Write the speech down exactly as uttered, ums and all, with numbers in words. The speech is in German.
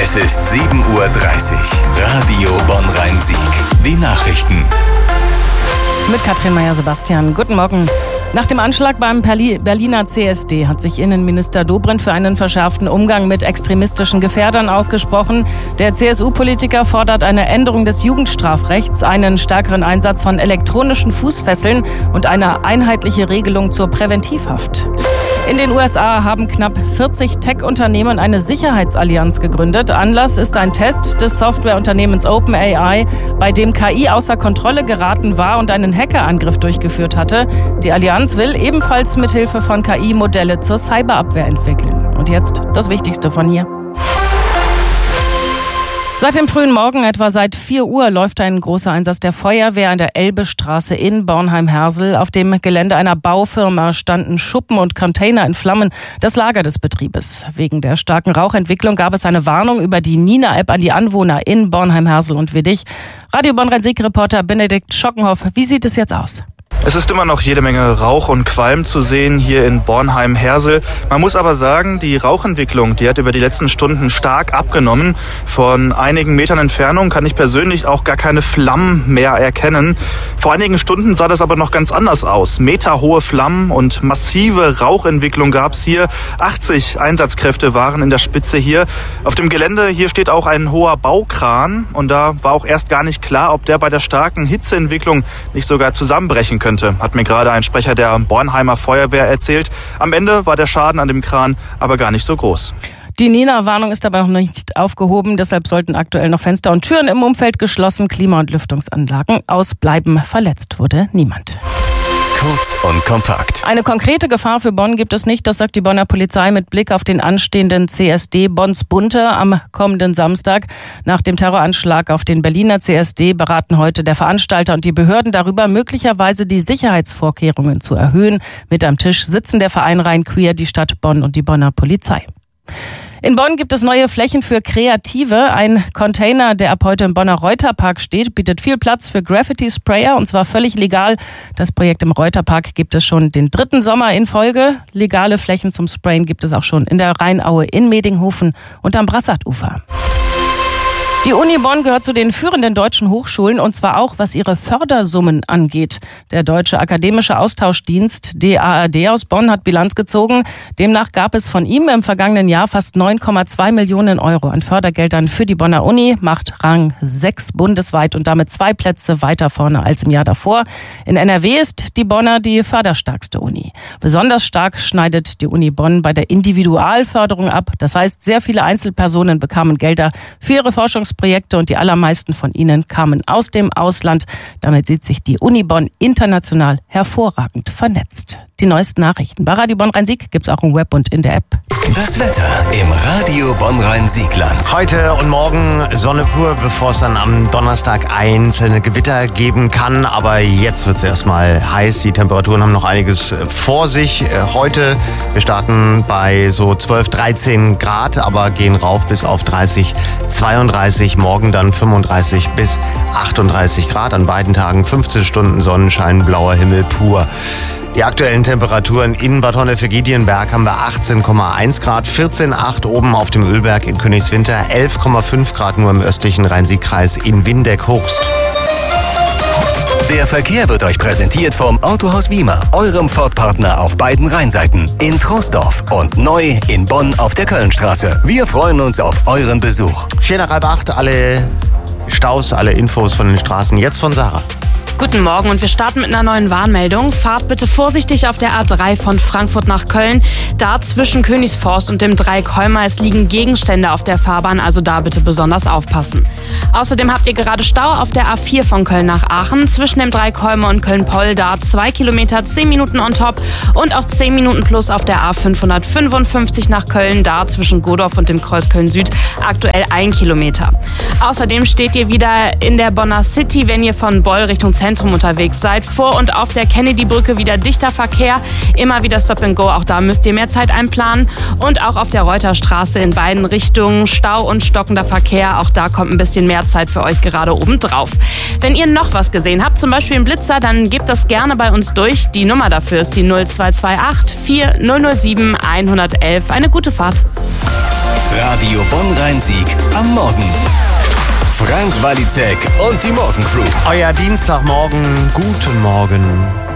Es ist sieben Uhr dreißig. Radio Bonn-Rhein-Sieg. Die Nachrichten. Mit Katrin Meyer-Sebastian. Guten Morgen. Nach dem Anschlag beim Berliner C S D hat sich Innenminister Dobrindt für einen verschärften Umgang mit extremistischen Gefährdern ausgesprochen. Der C S U-Politiker fordert eine Änderung des Jugendstrafrechts, einen stärkeren Einsatz von elektronischen Fußfesseln und eine einheitliche Regelung zur Präventivhaft. In den U S A haben knapp vierzig Tech-Unternehmen eine Sicherheitsallianz gegründet. Anlass ist ein Test des Softwareunternehmens OpenAI, bei dem K I außer Kontrolle geraten war und einen Hackerangriff durchgeführt hatte. Die Allianz will ebenfalls mithilfe von K I Modelle zur Cyberabwehr entwickeln. Und jetzt das Wichtigste von hier. Seit dem frühen Morgen, etwa seit vier Uhr, läuft ein großer Einsatz der Feuerwehr an der Elbestraße in Bornheim-Hersel. Auf dem Gelände einer Baufirma standen Schuppen und Container in Flammen, das Lager des Betriebes. Wegen der starken Rauchentwicklung gab es eine Warnung über die Nina-App an die Anwohner in Bornheim-Hersel und Widdich. Radio Bonn-Rhein-Sieg-Reporter Benedikt Schockenhoff, wie sieht es jetzt aus? Es ist immer noch jede Menge Rauch und Qualm zu sehen hier in Bornheim-Hersel. Man muss aber sagen, die Rauchentwicklung, die hat über die letzten Stunden stark abgenommen. Von einigen Metern Entfernung kann ich persönlich auch gar keine Flammen mehr erkennen. Vor einigen Stunden sah das aber noch ganz anders aus. Meterhohe Flammen und massive Rauchentwicklung gab es hier. achtzig Einsatzkräfte waren in der Spitze hier. Auf dem Gelände hier steht auch ein hoher Baukran und da war auch erst gar nicht klar, ob der bei der starken Hitzeentwicklung nicht sogar zusammenbrechen könnte. Hat mir gerade ein Sprecher der Bornheimer Feuerwehr erzählt. Am Ende war der Schaden an dem Kran aber gar nicht so groß. Die Nina-Warnung ist aber noch nicht aufgehoben. Deshalb sollten aktuell noch Fenster und Türen im Umfeld geschlossen, Klima- und Lüftungsanlagen ausbleiben. Verletzt wurde niemand. Kurz und kompakt. Eine konkrete Gefahr für Bonn gibt es nicht, das sagt die Bonner Polizei mit Blick auf den anstehenden C S D Bonns Bunte am kommenden Samstag. Nach dem Terroranschlag auf den Berliner C S D beraten heute der Veranstalter und die Behörden darüber, möglicherweise die Sicherheitsvorkehrungen zu erhöhen. Mit am Tisch sitzen der Verein Rhein-Queer, die Stadt Bonn und die Bonner Polizei. In Bonn gibt es neue Flächen für Kreative. Ein Container, der ab heute im Bonner Reuterpark steht, bietet viel Platz für Graffiti-Sprayer und zwar völlig legal. Das Projekt im Reuterpark gibt es schon den dritten Sommer in Folge. Legale Flächen zum Sprayen gibt es auch schon in der Rheinaue, in Medinghofen und am Brassarufer. Die Uni Bonn gehört zu den führenden deutschen Hochschulen und zwar auch, was ihre Fördersummen angeht. Der Deutsche Akademische Austauschdienst D A A D aus Bonn hat Bilanz gezogen. Demnach gab es von ihm im vergangenen Jahr fast neun Komma zwei Millionen Euro an Fördergeldern für die Bonner Uni, macht Rang sechs bundesweit und damit zwei Plätze weiter vorne als im Jahr davor. In N R W ist die Bonner die förderstärkste Uni. Besonders stark schneidet die Uni Bonn bei der Individualförderung ab. Das heißt, sehr viele Einzelpersonen bekamen Gelder für ihre Forschungsprojekte und die allermeisten von ihnen kamen aus dem Ausland. Damit sieht sich die Uni Bonn international hervorragend vernetzt. Die neuesten Nachrichten bei Radio Bonn-Rhein-Sieg gibt es auch im Web und in der App. Das Wetter im Radio Bonn-Rhein-Siegland. Heute und morgen Sonne pur, bevor es dann am Donnerstag einzelne Gewitter geben kann. Aber jetzt wird es erstmal heiß. Die Temperaturen haben noch einiges vor sich. Heute, wir starten bei so zwölf, dreizehn Grad, aber gehen rauf bis auf dreißig, zweiunddreißig. Morgen dann fünfunddreißig bis achtunddreißig Grad. An beiden Tagen fünfzehn Stunden Sonnenschein, blauer Himmel pur. Die aktuellen Temperaturen in Bad Honnef-Giedienberg haben wir achtzehn Komma eins Grad, vierzehn Komma acht oben auf dem Ölberg in Königswinter, elf Komma fünf Grad nur im östlichen Rhein-Sieg-Kreis in Windeck-Hochst. Der Verkehr wird euch präsentiert vom Autohaus Wiemer, eurem Ford-Partner auf beiden Rheinseiten, in Troisdorf und neu in Bonn auf der Kölnstraße. Wir freuen uns auf euren Besuch. Vier nach halb acht, alle Staus, alle Infos von den Straßen jetzt von Sarah. Guten Morgen und wir starten mit einer neuen Warnmeldung. Fahrt bitte vorsichtig auf der A drei von Frankfurt nach Köln. Da zwischen Königsforst und dem Dreieck Heumers liegen Gegenstände auf der Fahrbahn, also da bitte besonders aufpassen. Außerdem habt ihr gerade Stau auf der A vier von Köln nach Aachen. Zwischen dem Dreieck Heumer und Köln-Poll, da zwei Kilometer, zehn Minuten on top. Und auch zehn Minuten plus auf der A fünfhundertfünfundfünfzig nach Köln, da zwischen Godorf und dem Kreuz Köln-Süd aktuell ein Kilometer. Außerdem steht ihr wieder in der Bonner City, wenn ihr von Boll Richtung Zentrum unterwegs seid. Vor und auf der Kennedy-Brücke wieder dichter Verkehr. Immer wieder Stop and Go, auch da müsst ihr mehr Zeit einplanen. Und auch auf der Reuterstraße in beiden Richtungen Stau und stockender Verkehr. Auch da kommt ein bisschen mehr Zeit für euch gerade oben drauf. Wenn ihr noch was gesehen habt, zum Beispiel einen Blitzer, dann gebt das gerne bei uns durch. Die Nummer dafür ist die null zwei zwei acht vier null null sieben eins eins eins. Eine gute Fahrt. Radio Bonn-Rhein-Sieg am Morgen. Frank Walizek und die Morgencrew. Euer Dienstagmorgen, guten Morgen.